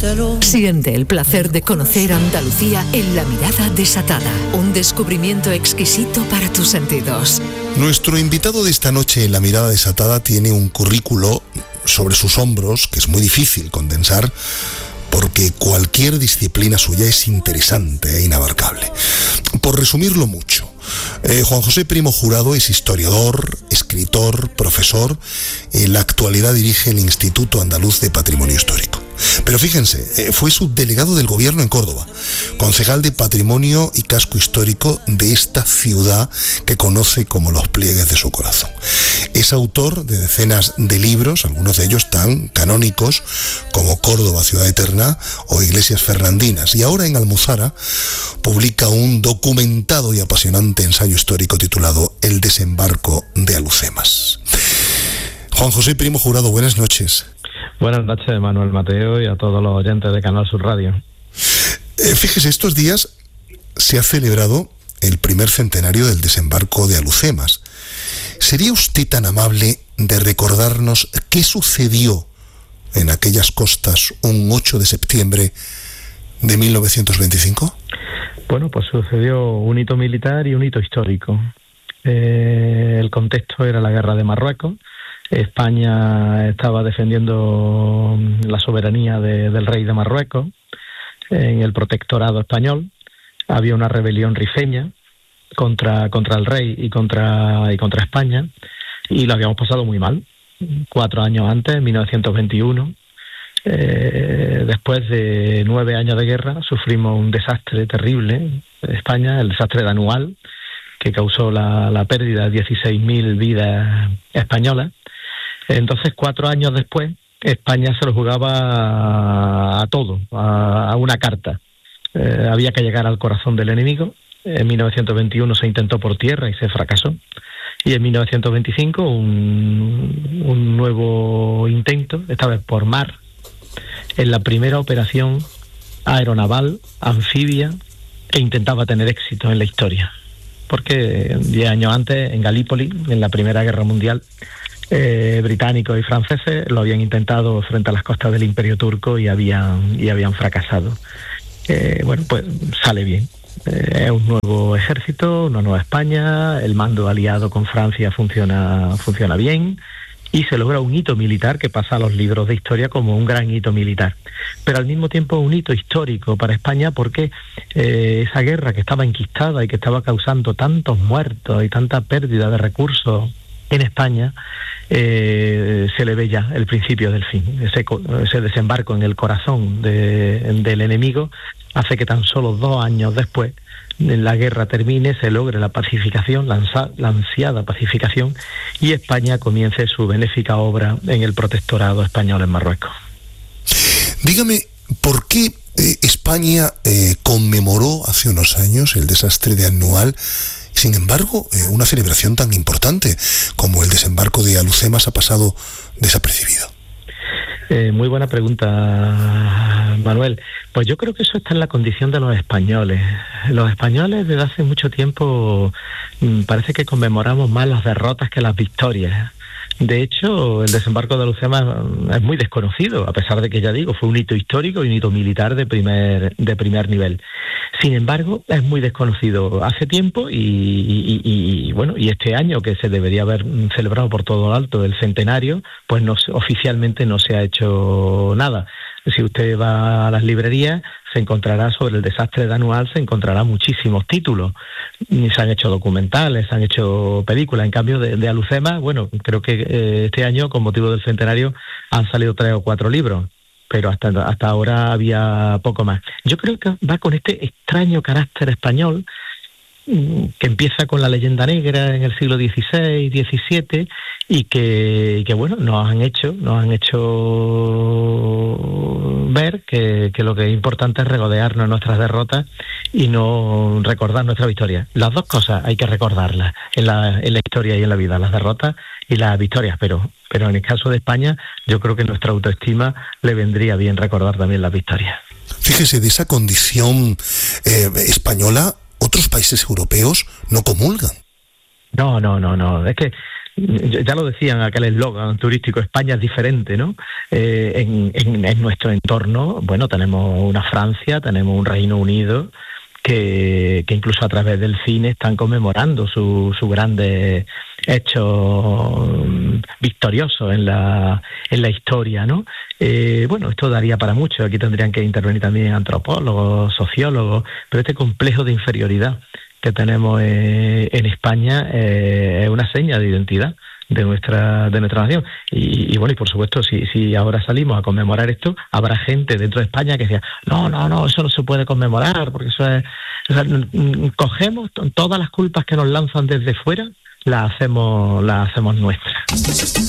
Siente el placer de conocer Andalucía en La Mirada Desatada, un descubrimiento exquisito para tus sentidos. Nuestro invitado de esta noche en La Mirada Desatada tiene un currículo sobre sus hombros que es muy difícil condensar, porque cualquier disciplina suya es interesante e inabarcable. Por resumirlo mucho, Juan José Primo Jurado es historiador, escritor, profesor. En la actualidad dirige el Instituto Andaluz de Patrimonio Histórico. Pero fíjense, fue subdelegado del gobierno en Córdoba, concejal de Patrimonio y Casco Histórico de esta ciudad que conoce como los pliegues de su corazón. Es autor de decenas de libros, algunos de ellos tan canónicos como Córdoba, Ciudad Eterna o Iglesias Fernandinas. Y ahora en Almuzara publica un documentado y apasionante ensayo histórico titulado El desembarco de Alhucemas. Juan José Primo Jurado, buenas noches. Buenas noches, Manuel Mateo, y a todos los oyentes de Canal Sur Radio. Fíjese, estos días se ha celebrado el primer centenario del desembarco de Alhucemas. ¿Sería usted tan amable de recordarnos qué sucedió en aquellas costas un 8 de septiembre de 1925? Bueno, pues sucedió un hito militar y un hito histórico. El contexto era la guerra de Marruecos. España estaba defendiendo la soberanía del rey de Marruecos en el protectorado español. Había una rebelión rifeña contra el rey y contra España, y lo habíamos pasado muy mal. 4 años antes, en 1921, después de 9 años de guerra, sufrimos un desastre terrible en España, el desastre de Anual, que causó la pérdida de 16.000 vidas españolas. Entonces, 4 años después, España se lo jugaba a todo, a una carta. Había que llegar al corazón del enemigo. En 1921 se intentó por tierra y se fracasó. Y en 1925 un nuevo intento, esta vez por mar, en la primera operación aeronaval, anfibia, que intentaba tener éxito en la historia. Porque 10 años antes, en Galípoli, en la Primera Guerra Mundial, británicos y franceses lo habían intentado frente a las costas del Imperio Turco y habían fracasado. Bueno, pues sale bien. Es un nuevo ejército, una nueva España, el mando aliado con Francia funciona bien, y se logra un hito militar que pasa a los libros de historia como un gran hito militar. Pero al mismo tiempo un hito histórico para España, porque esa guerra que estaba enquistada y que estaba causando tantos muertos y tanta pérdida de recursos en España, se le ve ya el principio del fin. Ese desembarco en el corazón del enemigo hace que tan solo 2 años después la guerra termine, se logre la pacificación, la ansiada pacificación, y España comience su benéfica obra en el protectorado español en Marruecos. Dígame, ¿por qué España conmemoró hace unos años el desastre de Anual? Sin embargo, una celebración tan importante como el desembarco de Alhucemas ha pasado desapercibido. Muy buena pregunta, Manuel. Pues yo creo que eso está en la condición de los españoles. Los españoles desde hace mucho tiempo parece que conmemoramos más las derrotas que las victorias. De hecho, el desembarco de Alhucemas es muy desconocido, a pesar de que, ya digo, fue un hito histórico y un hito militar de primer nivel. Sin embargo, es muy desconocido hace tiempo y bueno, y este año, que se debería haber celebrado por todo lo alto el centenario, pues oficialmente no se ha hecho nada. Si usted va a las librerías, se encontrará sobre el desastre de Anual, se encontrará muchísimos títulos. Se han hecho documentales, se han hecho películas. En cambio, de Alhucemas, bueno, creo que este año, con motivo del centenario, han salido 3 o 4 libros, pero hasta ahora había poco más. Yo creo que va con este extraño carácter español, que empieza con la leyenda negra en el siglo XVI, XVII, y que bueno, nos han hecho ver que lo que es importante es regodearnos nuestras derrotas y no recordar nuestra victoria. Las dos cosas hay que recordarlas en la historia y en la vida, las derrotas y las victorias, pero en el caso de España yo creo que nuestra autoestima le vendría bien recordar también las victorias. Fíjese, de esa condición española, otros países europeos no comulgan. No. Es que ya lo decían aquel eslogan turístico, España es diferente, ¿no? En nuestro entorno, bueno, tenemos una Francia, tenemos un Reino Unido que incluso a través del cine están conmemorando sus grandes hechos victoriosos en la historia, ¿no? Bueno, esto daría para mucho. Aquí tendrían que intervenir también antropólogos, sociólogos, pero este complejo de inferioridad que tenemos en España es una seña de identidad de nuestra nación. Y bueno, y por supuesto, si ahora salimos a conmemorar esto, habrá gente dentro de España que decía, no, eso no se puede conmemorar, porque eso es... O sea, cogemos todas las culpas que nos lanzan desde fuera, las hacemos nuestras.